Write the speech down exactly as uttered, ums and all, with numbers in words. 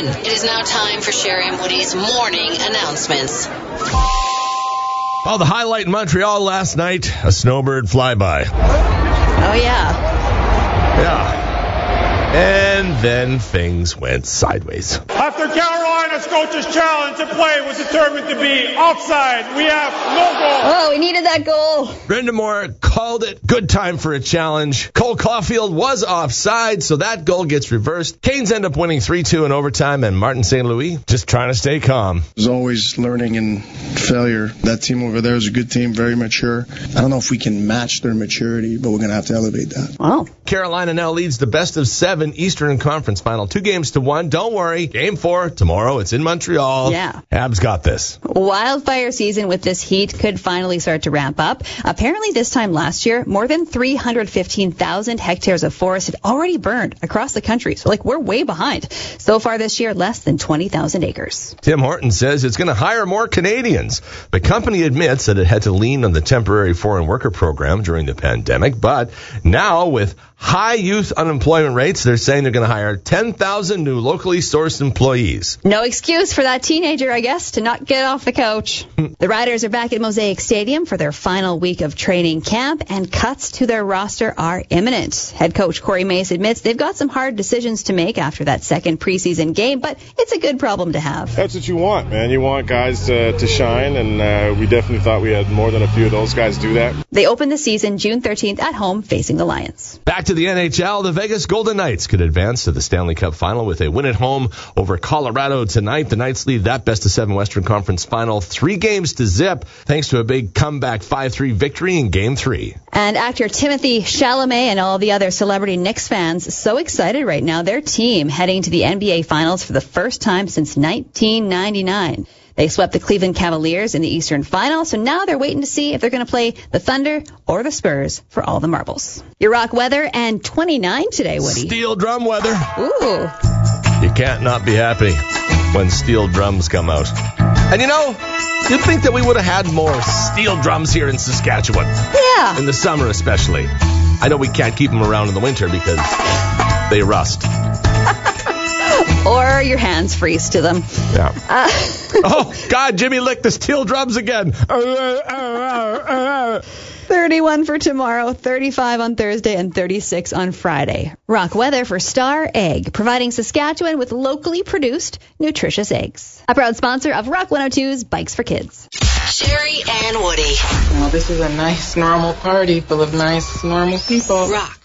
It is now time for Sherry and Woody's morning announcements. Well, the highlight in Montreal last night, a snowbird flyby. Oh, yeah. Yeah. And then things went sideways. After Carolina's coach's challenge, the play was determined to be offside. We have no goal. Oh, we needed that goal. Brenda Moore called it. Good time for a challenge. Cole Caulfield was offside, so that goal gets reversed. Canes end up winning three two in overtime, and Martin Saint Louis just trying to stay calm. There's always learning and failure. That team over there is a good team, very mature. I don't know if we can match their maturity, but we're going to have to elevate that. Wow. Carolina now leads the best of seven Eastern Conference final. Two games to one. Don't worry. Game four tomorrow. It's in Montreal. Yeah. Habs got this. Wildfire season with this heat could finally start to ramp up. Apparently this time last year, more than three hundred fifteen thousand hectares of forest had already burned across the country. So, like, we're way behind. So far this year, less than twenty thousand acres. Tim Horton says it's going to hire more Canadians. The company admits that it had to lean on the temporary foreign worker program during the pandemic, but now with high youth unemployment rates, they're saying they're going to hire ten thousand new locally sourced employees. No excuse for that teenager, I guess, to not get off the couch. The Riders are back at Mosaic Stadium for their final week of training camp, and cuts to their roster are imminent. Head coach Corey Mace admits they've got some hard decisions to make after that second preseason game, but it's a good problem to have. That's what you want, man. You want guys uh, to shine, and uh, we definitely thought we had more than a few of those guys do that. They open the season June thirteenth at home facing the Lions. Back to the N H L, the Vegas Golden Knights could advance to the Stanley Cup final with a win at home over Colorado tonight. The Knights lead that best of seven Western Conference final three games to zip thanks to a big comeback five three victory in game three. And actor Timothy Chalamet and all the other celebrity Knicks fans so excited right now. Their team heading to the N B A Finals for the first time since nineteen ninety-nine. They swept the Cleveland Cavaliers in the Eastern Final, so now they're waiting to see if they're going to play the Thunder or the Spurs for all the marbles. Your rock weather, and twenty-nine today, Woody. Steel drum weather. Ooh. You can't not be happy when steel drums come out. And you know, you'd think that we would have had more steel drums here in Saskatchewan. Yeah. In the summer especially. I know we can't keep them around in the winter because they rust. Or your hands freeze to them. Yeah. Uh, oh, God, Jimmy licked the steel drums again. thirty-one for tomorrow, thirty-five on Thursday, and thirty-six on Friday. Rock weather for Star Egg, providing Saskatchewan with locally produced, nutritious eggs. A proud sponsor of Rock one oh two's Bikes for Kids. Sherry and Woody. Well, this is a nice, normal party full of nice, normal people. Rock